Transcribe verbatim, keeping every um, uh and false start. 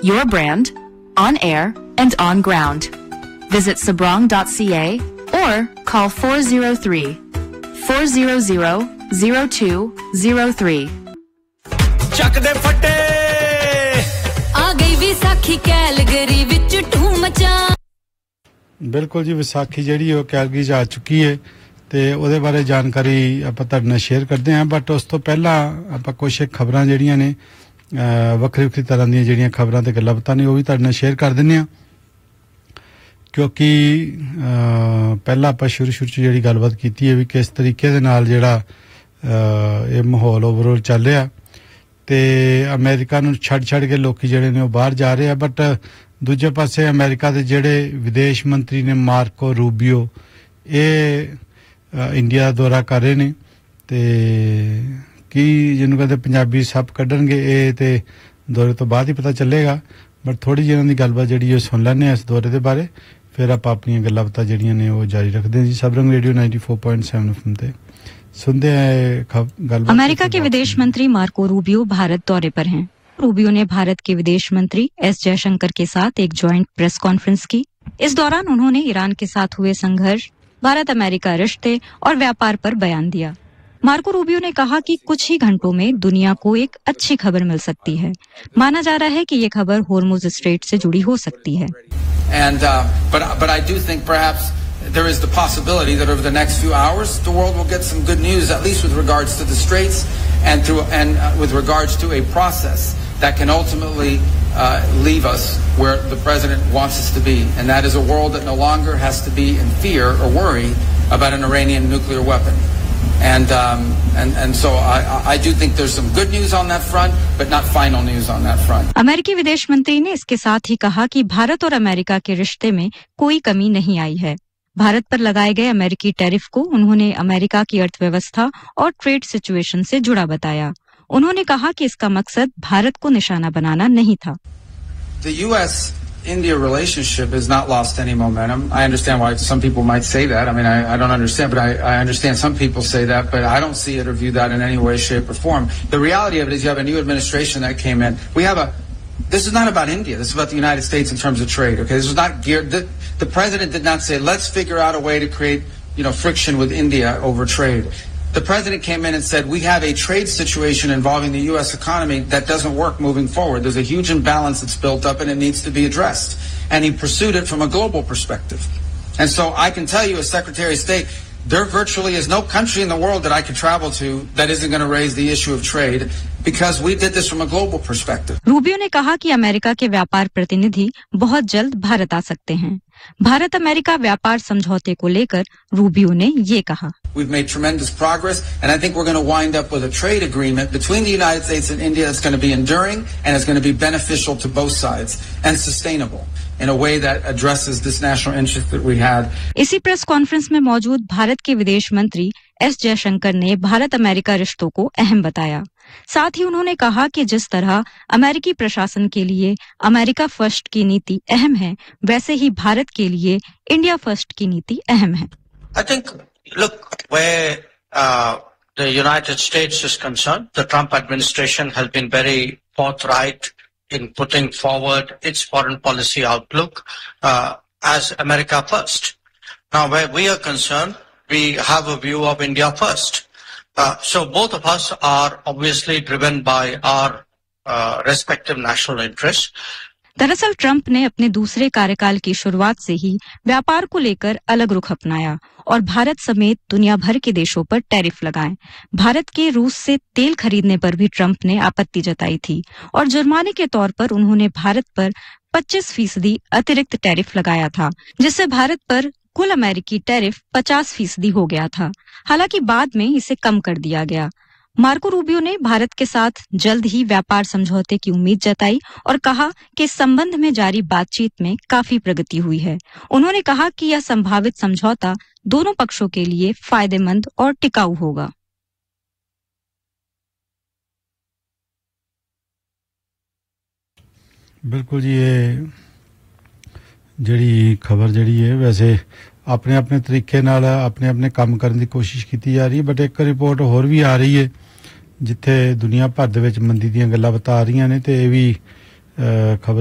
your brand, on air and on ground. Visit sabrong dot c a or call four zero three, four zero zero, zero two zero three. ਚੱਕ ਦੇ ਫੱਟੇ ਆ ਗਈ Vaisakhi Calgary ਵਿੱਚ ਢੂਮਚਾ ਬਿਲਕੁਲ ਜੀ ਵਿਸਾਖੀ ਜਿਹੜੀ ਉਹ ਕੈਲਗਰੀ 'ਚ ਆ ਚੁੱਕੀ ਹੈ ਤੇ ਉਹਦੇ ਬਾਰੇ ਜਾਣਕਾਰੀ ਆਪਾਂ ਤੁਹਾਡੇ ਨਾਲ ਸ਼ੇਅਰ ਕਰਦੇ ਹਾਂ ਬਟ ਉਸ ਤੋਂ ਪਹਿਲਾਂ ਆਪਾਂ ਕੁਝ ਖਬਰਾਂ ਜਿਹੜੀਆਂ ਨੇ ਵੱਖਰੀ ਵੱਖਰੀ ਤਰ੍ਹਾਂ ਦੀਆਂ ਜਿਹੜੀਆਂ ਖਬਰਾਂ ਤੇ ਗੱਲਾਂ ਬਾਤਾਂ ਨੇ ਉਹ ਵੀ ਤੁਹਾਡੇ ਨਾਲ ਸ਼ੇਅਰ ਕਰ ਦਿੰਦੇ ਹਾਂ ਕਿਉਂਕਿ ਪਹਿਲਾਂ ਆਪਾਂ ਸ਼ੁਰੂ ਸ਼ੁਰੂ 'ਚ ਜਿਹੜੀ ਗੱਲਬਾਤ ਕੀਤੀ ਹੈ ਵੀ ਕਿਸ ਤਰੀਕੇ ਦੇ ਨਾਲ ਜਿਹੜਾ ਇਹ ਮਾਹੌਲ ਓਵਰਆਲ ਚੱਲ ਰਿਹਾ ਤੇ ਅਮਰੀਕਾ ਨੂੰ ਛੱਡ ਛੱਡ ਕੇ ਲੋਕੀ ਜਿਹੜੇ ਨੇ ਉਹ ਬਾਹਰ ਜਾ ਰਹੇ ਆ ਬਟ ਦੂਜੇ ਪਾਸੇ ਅਮਰੀਕਾ ਦੇ ਜਿਹੜੇ ਵਿਦੇਸ਼ ਮੰਤਰੀ ਨੇ ਮਾਰਕੋ ਰੂਬੀਓ ਇਹ ਇੰਡੀਆ ਦਾ ਦੌਰਾ ਕਰ ਰਹੇ ਨੇ ਤੇ ਕੀ ਜਿਹਨੂੰ ਕਹਿੰਦੇ ਪੰਜਾਬੀ ਸੱਪ ਕੱਢਣਗੇ ਇਹ ਤੇ ਦੌਰੇ ਤੋਂ ਬਾਅਦ ਹੀ ਪਤਾ ਚੱਲੇਗਾ ਬਟ ਥੋੜੀ ਜਿਹੀ ਇਹਨਾਂ ਦੀ ਗੱਲਬਾਤ ਜਿਹੜੀ ਉਹ ਸੁਣ ਲੈਂਦੇ ਆ ਇਸ ਦੌਰੇ ਦੇ ਬਾਰੇ ਫਿਰ ਆਪਾਂ ਆਪਣੀਆਂ ਗੱਲਾਂ ਬਾਤਾਂ ਜਿਹੜੀਆਂ ਨੇ ਉਹ ਜਾਰੀ ਰੱਖਦੇ ਹਾਂ जी Sabrang radio ninety four point seven FM पे सुनते हैं। अमेरिका के विदेश मंत्री मार्को रूबियो भारत दौरे पर हैं। रूबियो ने भारत के विदेश मंत्री एस जयशंकर के साथ एक ज्वाइंट प्रेस कॉन्फ्रेंस की। इस दौरान उन्होंने ईरान के साथ हुए संघर्ष, भारत अमेरिका रिश्ते और व्यापार पर बयान दिया। मार्को रूबियो ने कहा कि कुछ ही घंटों में दुनिया को एक अच्छी खबर मिल सकती है। माना जा रहा है कि ये खबर होर्मुज स्ट्रेट से जुड़ी हो सकती है। And uh, but but I do think perhaps there is the possibility that over the next few hours the world will get some good news, at least with regards to the Straits and to and uh, with regards to a process that can ultimately uh, leave us where the president wants us to be, and that is a world that no longer has to be in fear or worry about an Iranian nuclear weapon. And um, and and so I I do think there's some good news on that front, but not final news on that front. अमेरिकी विदेश मंत्री ने इसके साथ ही कहा कि भारत और America के रिश्ते में कोई कमी नहीं आई है। भारत पर लगाए गए अमेरिकी टैरिफ को उन्होंने अमेरिका की अर्थव्यवस्था और ट्रेड सिचुएशन से जुड़ा बताया। उन्होंने कहा कि इसका मकसद भारत को निशाना बनाना नहीं था। The U S India relationship has not lost any momentum. I understand why some people might say that. I mean, I, I don't understand, but I, I understand some people say that, but I don't see it or view that in any way, shape, or form. The reality of it is you have a new administration that came in. We have a, this is not about India. This is about the United States in terms of trade, okay? This was not geared, the, the president did not say, let's figure out a way to create, you know, friction with India over trade. The president came in and said, we have a trade situation involving the U S economy that doesn't work moving forward. There's a huge imbalance that's built up and it needs to be addressed. And he pursued it from a global perspective. And so I can tell you as Secretary of State, there virtually is no country in the world that I could travel to that isn't going to raise the issue of trade because we did this from a global perspective. Rubio ने कहा कि America के व्यापार प्रतिनिधि बहुत जल्द भारत आ सकते हैं। भारत अमेरिका व्यापार समझौते को लेकर रूबियो ने ये कहा, We've made tremendous progress, and I think we're going to wind up with a trade agreement between the United States and India that's going to be enduring and is going to be beneficial to both sides and sustainable in a way that addresses this national interest that we had. इसी press conference में मौजूद भारत के विदेश मंत्री S Jaishankar ने Bharat America रिश्तों को अहम बताया। साथ ही उन्होंने कहा कि जिस तरह अमेरिकी प्रशासन के लिए अमेरिका फर्स्ट की नीति अहम है, वैसे ही भारत के लिए इंडिया फर्स्ट की नीति अहम है। I think, look, where uh, the United States is concerned, the Trump administration has been very forthright in putting forward its foreign policy outlook uh, as America first. Now, where we are concerned, we have a view of India first. Uh, so both of us are obviously driven by our uh, respective national interests. दरअसल Trump ने अपने दूसरे कार्यकाल की शुरुआत से ही व्यापार को लेकर अलग रुख अपनाया और भारत समेत दुनिया भर के देशों पर टैरिफ लगाए। भारत के रूस से तेल खरीदने पर भी ट्रंप ने आपत्ति जताई थी और जुर्माने के तौर पर उन्होंने भारत पर पच्चीस फीसदी अतिरिक्त टैरिफ लगाया था, जिससे भारत पर कुल अमेरिकी टैरिफ पचास फीसदी हो गया था। हालांकि बाद में इसे कम कर दिया गया। मार्को रूबियो ने भारत के साथ जल्द ही व्यापार समझौते की उम्मीद जताई और कहा कि इस संबंध में जारी बातचीत में काफी प्रगति हुई है। उन्होंने कहा कि यह संभावित समझौता दोनों पक्षों के लिए फायदेमंद और टिकाऊ होगा। बिल्कुल जी, ये ਜਿਹੜੀ ਖਬਰ ਜਿਹੜੀ ਹੈ ਵੈਸੇ ਆਪਣੇ ਆਪਣੇ ਤਰੀਕੇ ਨਾਲ ਆਪਣੇ ਆਪਣੇ ਕੰਮ ਕਰਨ ਦੀ ਕੋਸ਼ਿਸ਼ ਕੀਤੀ ਜਾ ਰਹੀ ਹੈ, ਬਟ ਇੱਕ ਰਿਪੋਰਟ ਹੋਰ ਵੀ ਆ ਰਹੀ ਹੈ ਜਿੱਥੇ ਦੁਨੀਆ ਭਰ ਦੇ ਵਿੱਚ ਮੰਦੀ ਦੀਆਂ ਗੱਲਾਂ ਬਤਾ ਰਹੀਆਂ ਨੇ ਤੇ ਇਹ ਵੀ ਖਬਰ